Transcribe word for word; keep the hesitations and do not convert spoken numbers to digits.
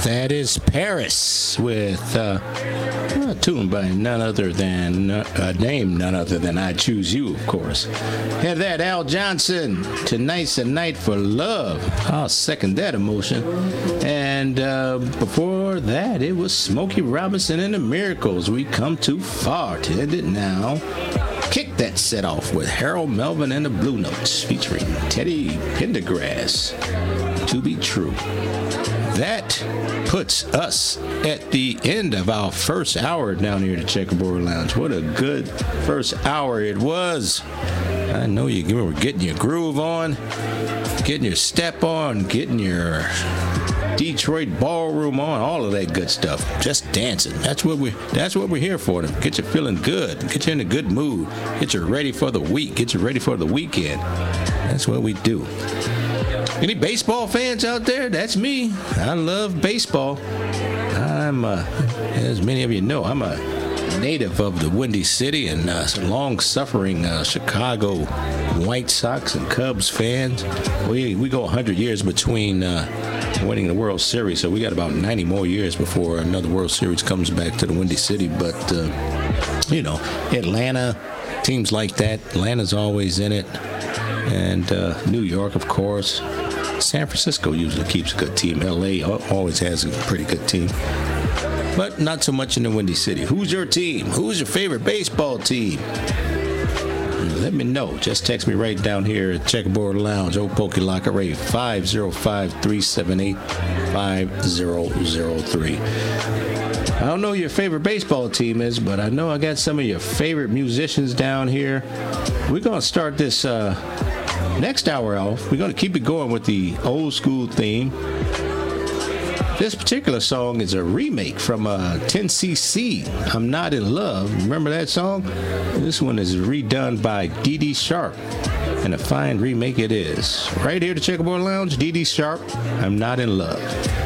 That is Paris with uh, a tune by none other than a uh, name none other than I Choose You, of course. Had that Al Johnson, Tonight's a Night for Love. I'll second that emotion. And uh, before that, it was Smokey Robinson and the Miracles. We come too far to end it now. Kick that set off with Harold Melvin and the Blue Notes featuring Teddy Pendergrass. To Be True. That puts us at the end of our first hour down here at the Checkerboard Lounge. What a good first hour it was. I know you were getting your groove on, getting your step on, getting your Detroit ballroom on, all of that good stuff. Just dancing. That's what we that's what we're here for. To get you feeling good, get you in a good mood, get you ready for the week, get you ready for the weekend. That's what we do. Any baseball fans out there? That's me. I love baseball. I'm, uh, as many of you know, I'm a native of the Windy City and uh, long-suffering uh, Chicago White Sox and Cubs fans. We we go one hundred years between uh, winning the World Series, so we got about ninety more years before another World Series comes back to the Windy City. But, uh, you know, Atlanta, teams like that, Atlanta's always in it. And uh, New York, of course. San Francisco usually keeps a good team. L A always has a pretty good team. But not so much in the Windy City. Who's your team? Who's your favorite baseball team? Let me know. Just text me right down here at Checkerboard Lounge, Old Pokey Locker Rate, five oh five, three seven eight, five oh oh three. I don't know who your favorite baseball team is, but I know I got some of your favorite musicians down here. We're going to start this uh, next hour off. We're going to keep it going with the old school theme. This particular song is a remake from uh, ten C C, I'm Not in Love. Remember that song? This one is redone by Dee Dee Sharp, and a fine remake it is. Right here at the Checkerboard Lounge, Dee Dee Sharp, I'm Not in Love.